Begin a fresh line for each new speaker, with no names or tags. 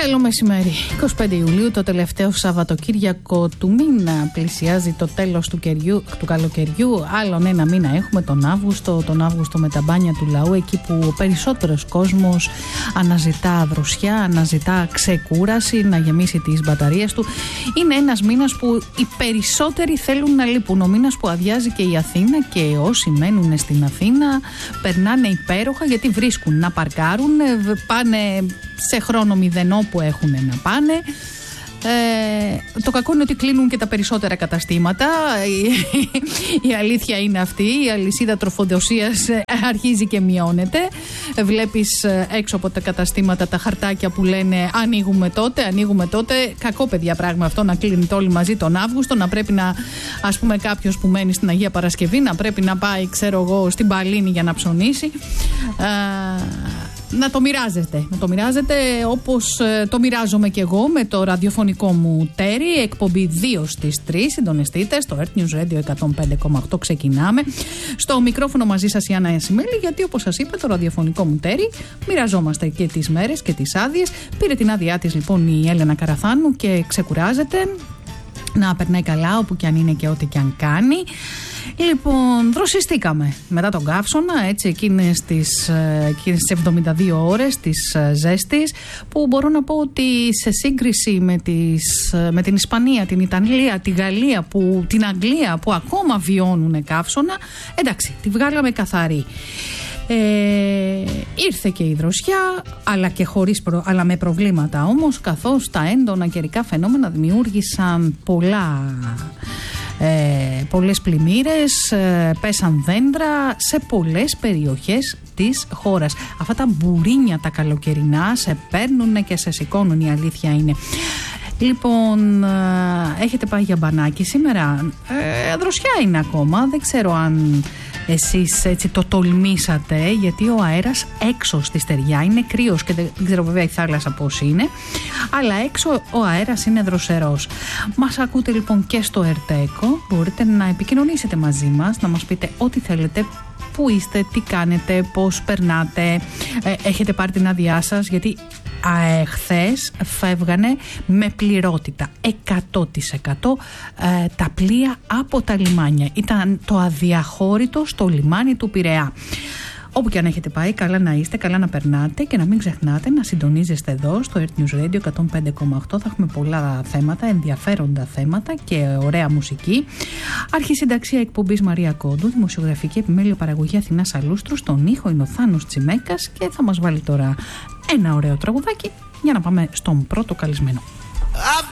Καλό μεσημέρι. 25 Ιουλίου, το τελευταίο Σαββατοκύριακο του μήνα. Πλησιάζει το τέλος του καλοκαιριού. Άλλον ένα μήνα έχουμε, τον Αύγουστο. Τον Αύγουστο με τα μπάνια του λαού, εκεί που ο περισσότερος κόσμος αναζητά δροσιά, αναζητά ξεκούραση, να γεμίσει τις μπαταρίες του. Είναι ένας μήνας που οι περισσότεροι θέλουν να λείπουν. Ο μήνας που αδειάζει και η Αθήνα, και όσοι μένουν στην Αθήνα περνάνε υπέροχα, γιατί βρίσκουν να παρκάρουν, πάνε σε χρόνο μηδενό που έχουν να πάνε. Το κακό είναι ότι κλείνουν και τα περισσότερα καταστήματα. Η αλήθεια είναι αυτή. Η αλυσίδα τροφοδοσίας αρχίζει και μειώνεται. Βλέπεις έξω από τα καταστήματα τα χαρτάκια που λένε ανοίγουμε τότε. Κακό, παιδιά, πράγμα αυτό, να κλείνετε όλοι μαζί τον Αύγουστο. Να πρέπει να, ας πούμε, κάποιος που μένει στην Αγία Παρασκευή να πρέπει να πάει, ξέρω εγώ, στην Παλίνη για να ψωνίσει. Να το μοιράζετε όπως το μοιράζομαι και εγώ με το ραδιοφωνικό μου τέρι. Εκπομπή 2 στις 3. Συντονιστείτε στο Earth News Radio 105,8. Ξεκινάμε. Στο μικρόφωνο μαζί σας η Άννα Ιασημέλη, γιατί όπως σας είπα, το ραδιοφωνικό μου τέρι μοιραζόμαστε και τις μέρες και τις άδειες. Πήρε την άδειά της λοιπόν η Έλενα Καραθάνου και ξεκουράζεται. Να περνάει καλά όπου και αν είναι και ό,τι και αν κάνει. Λοιπόν, δροσιστήκαμε μετά τον καύσωνα, έτσι, εκείνες τις 72 ώρες της ζέστης, που μπορώ να πω ότι σε σύγκριση με την Ισπανία, την Ιταλία, τη Γαλλία, την Αγγλία, που ακόμα βιώνουν καύσωνα, εντάξει, τη βγάλαμε καθαρή. Ήρθε και η δροσιά, αλλά με προβλήματα όμως, καθώς τα έντονα καιρικά φαινόμενα δημιούργησαν πολλές πλημμύρες, πέσαν δέντρα σε πολλές περιοχές της χώρας. Αυτά τα μπουρίνια τα καλοκαιρινά σε παίρνουν και σε σηκώνουν, η αλήθεια είναι. Λοιπόν, έχετε πάει για μπανάκι σήμερα? Δροσιά είναι ακόμα, δεν ξέρω αν εσείς έτσι το τολμήσατε, γιατί ο αέρας έξω στη στεριά είναι κρύος και δεν ξέρω βέβαια η θάλασσα πώς είναι, αλλά έξω ο αέρας είναι δροσερός. Μας ακούτε λοιπόν και στο ΕΡΤΕΚΟ, μπορείτε να επικοινωνήσετε μαζί μας, να μας πείτε ό,τι θέλετε, πού είστε, τι κάνετε, πώς περνάτε, έχετε πάρει την άδειά σας, γιατί χθες φεύγανε με πληρότητα 100% τα πλοία από τα λιμάνια. Ήταν το αδιαχώρητο στο λιμάνι του Πειραιά. Όπου και αν έχετε πάει, καλά να είστε, καλά να περνάτε, και να μην ξεχνάτε να συντονίζεστε εδώ στο Earth News Radio 105,8. Θα έχουμε πολλά θέματα, ενδιαφέροντα θέματα και ωραία μουσική. Αρχισυνταξία εκπομπής Μαρία Κόντου, δημοσιογραφική επιμέλεια παραγωγή Αθηνά Αλούστρου, στον ήχο είναι ο Θάνος Τσιμέκας, και θα μας βάλει τώρα ένα ωραίο τραγουδάκι για να πάμε στον πρώτο καλεσμένο.